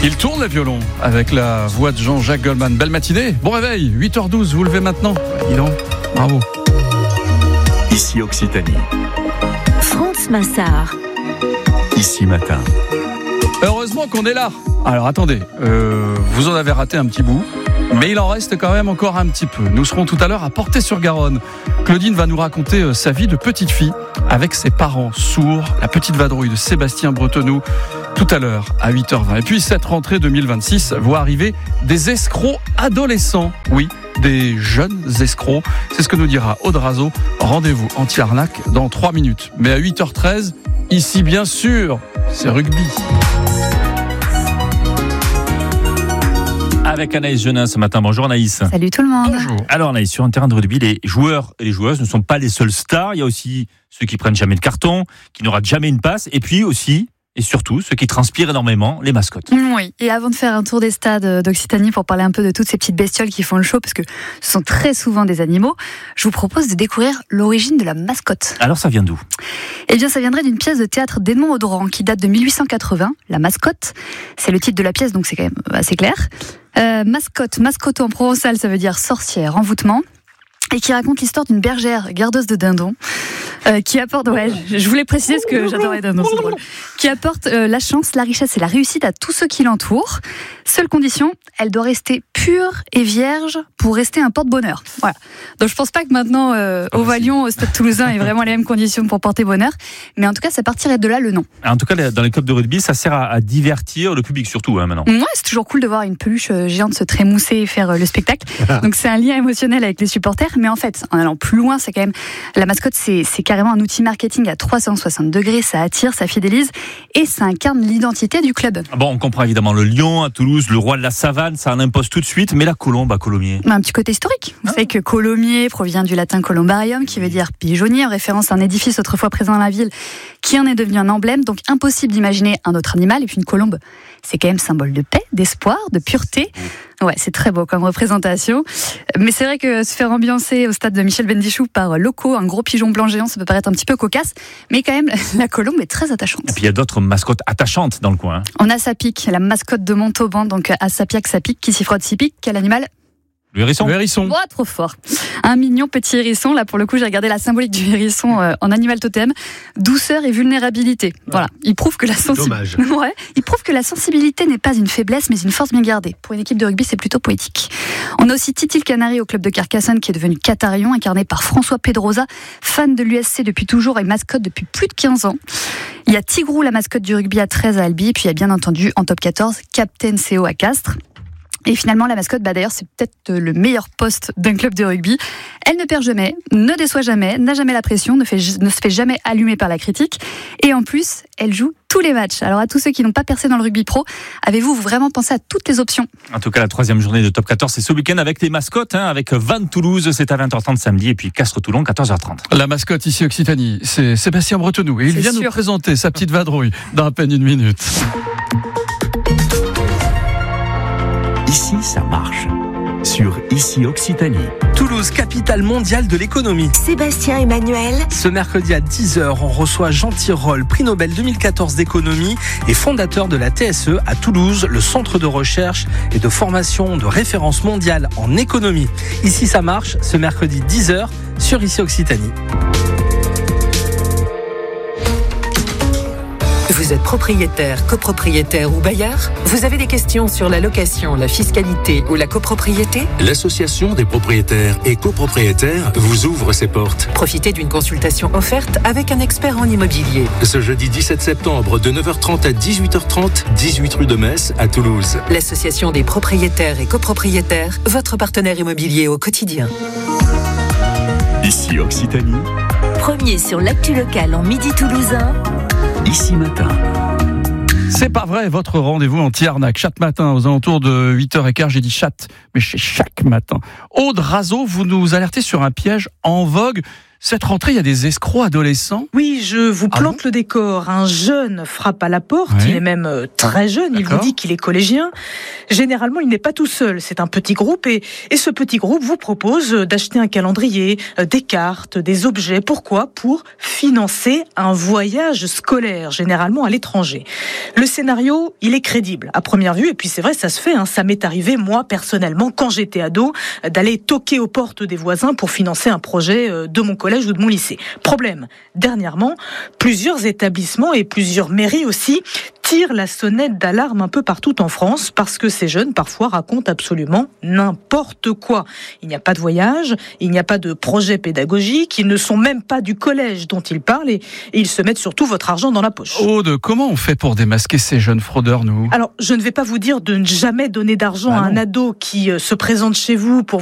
Il tourne le violon avec la voix de Jean-Jacques Goldman. Belle matinée, bon réveil, 8h12, vous levez maintenant. Dis donc, bravo. Ici Occitanie. France Massard. Ici Matin. Heureusement qu'on est là. Alors attendez, vous en avez raté un petit bout, mais il en reste quand même encore un petit peu. Nous serons tout à l'heure à Portée-sur-Garonne. Claudine va nous raconter sa vie de petite fille avec ses parents sourds, la petite vadrouille de Sébastien Bretonneau, tout à l'heure à 8h20. Et puis cette rentrée 2026 voit arriver des escrocs adolescents. Oui, des jeunes escrocs. C'est ce que nous dira Aude Razo. Rendez-vous anti-arnaque dans 3 minutes. Mais à 8h13, ici bien sûr, c'est rugby. Avec Anaïs Genin ce matin. Bonjour Anaïs. Salut tout le monde. Bonjour. Alors Anaïs, sur un terrain de rugby, les joueurs et les joueuses ne sont pas les seuls stars. Il y a aussi ceux qui prennent jamais de carton, qui ne ratent jamais une passe, et puis aussi, et surtout, ceux qui transpirent énormément, les mascottes. Oui, et avant de faire un tour des stades d'Occitanie pour parler un peu de toutes ces petites bestioles qui font le show, parce que ce sont très souvent des animaux, je vous propose de découvrir l'origine de la mascotte. Alors ça vient d'où ? Eh bien, ça viendrait d'une pièce de théâtre d'Edmond Audrand qui date de 1880, La Mascotte. C'est le titre de la pièce, donc c'est quand même assez clair. Mascotte, mascotto en provençal, ça veut dire sorcière, envoûtement. Et qui raconte l'histoire d'une bergère gardeuse de dindons qui apporte, ouais, je voulais préciser ce que j'adore les dindons, c'est drôle, qui apporte la chance, la richesse et la réussite à tous ceux qui l'entourent. Seule condition, elle doit rester pure et vierge pour rester un porte-bonheur. Voilà. Donc je pense pas que maintenant au Valion, au Stade Toulousain, ait vraiment les mêmes conditions pour porter bonheur, mais en tout cas ça partirait de là le nom. En tout cas, dans les clubs de rugby, ça sert à divertir le public surtout maintenant. Ouais, c'est toujours cool de voir une peluche géante se trémousser et faire le spectacle. Donc c'est un lien émotionnel avec les supporters, mais en fait, en allant plus loin, c'est quand même la mascotte, c'est carrément un outil marketing à 360 degrés, ça attire, ça fidélise et ça incarne l'identité du club. Bon, on comprend évidemment le lion à Toulouse, le roi de la savane, ça en impose tout de suite, mais la colombe à Colomiers. Un petit côté historique. Vous savez que Colomiers provient du latin columbarium, qui veut dire pigeonnier, en référence à un édifice autrefois présent dans la ville, qui en est devenu un emblème, donc impossible d'imaginer un autre animal. Et puis une colombe, c'est quand même symbole de paix, d'espoir, de pureté. Ouais, c'est très beau comme représentation. Mais c'est vrai que se faire ambiancer au stade de Michel Bendichou par Loco, un gros pigeon blanc géant, ça peut paraître un petit peu cocasse, mais quand même, la colombe est très attachante. Et puis il y a d'autres mascottes attachantes dans le coin. On a Sapic, la mascotte de Montauban, donc à Sapiac Sapic, qui s'y frotte si pique. Quel animal ? Le hérisson. Le hérisson. Oh, trop fort. Un mignon petit hérisson. Là, pour le coup, j'ai regardé la symbolique du hérisson en animal totem. Douceur et vulnérabilité. Voilà. Il prouve que la sensibilité n'est pas une faiblesse, mais une force bien gardée. Pour une équipe de rugby, c'est plutôt poétique. On a aussi Titi le Canari au club de Carcassonne, qui est devenu Catarion, incarné par François Pedrosa, fan de l'USC depuis toujours et mascotte depuis plus de 15 ans. Il y a Tigrou, la mascotte du rugby à 13 à Albi. Et puis, il y a bien entendu, en top 14, Captain CO à Castres. Et finalement, la mascotte, d'ailleurs, c'est peut-être le meilleur poste d'un club de rugby. Elle ne perd jamais, ne déçoit jamais, n'a jamais la pression, ne se fait jamais allumer par la critique. Et en plus, elle joue tous les matchs. Alors à tous ceux qui n'ont pas percé dans le rugby pro, avez-vous vraiment pensé à toutes les options ? En tout cas, la 3e journée de Top 14, c'est ce week-end avec les mascottes, avec Vannes Toulouse, c'est à 20h30 samedi, et puis Castres-Toulon, 14h30. La mascotte ici Occitanie, c'est Sébastien Bretonneau. Et il vient nous présenter sa petite vadrouille dans à peine 1 minute. Ici, ça marche. Sur Ici Occitanie. Toulouse, capitale mondiale de l'économie. Sébastien Emmanuel. Ce mercredi à 10h, on reçoit Jean Tirole, prix Nobel 2014 d'économie et fondateur de la TSE à Toulouse, le centre de recherche et de formation de référence mondiale en économie. Ici, ça marche, ce mercredi 10h sur Ici Occitanie. Vous êtes propriétaire, copropriétaire ou bailleur ? Vous avez des questions sur la location, la fiscalité ou la copropriété ? L'Association des propriétaires et copropriétaires vous ouvre ses portes. Profitez d'une consultation offerte avec un expert en immobilier. Ce jeudi 17 septembre de 9h30 à 18h30, 18 rue de Metz à Toulouse. L'Association des propriétaires et copropriétaires, votre partenaire immobilier au quotidien. Ici Occitanie. Premier sur l'actu locale en midi toulousain. Ici Matin. C'est pas vrai, votre rendez-vous anti-arnaque. Chaque matin, aux alentours de 8h15, j'ai dit chatte, mais c'est chaque matin. Aude Razo, vous nous alertez sur un piège en vogue cette rentrée, il y a des escrocs adolescents. Oui, je vous plante le décor. Un jeune frappe à la porte, il est même très jeune, il vous dit qu'il est collégien. Généralement, il n'est pas tout seul, c'est un petit groupe et ce petit groupe vous propose d'acheter un calendrier, des cartes, des objets. Pourquoi ? Pour financer un voyage scolaire, généralement à l'étranger. Le scénario, il est crédible à première vue et puis c'est vrai, ça se fait. Ça m'est arrivé, moi, personnellement, quand j'étais ado, d'aller toquer aux portes des voisins pour financer un projet de mon collège ou de mon lycée. Problème, dernièrement, plusieurs établissements et plusieurs mairies aussi tirent la sonnette d'alarme un peu partout en France parce que ces jeunes parfois racontent absolument n'importe quoi. Il n'y a pas de voyage, il n'y a pas de projet pédagogique, ils ne sont même pas du collège dont ils parlent et ils se mettent surtout votre argent dans la poche. Aude, comment on fait pour démasquer ces jeunes fraudeurs, nous ? Alors, je ne vais pas vous dire de ne jamais donner d'argent à un ado qui se présente chez vous pour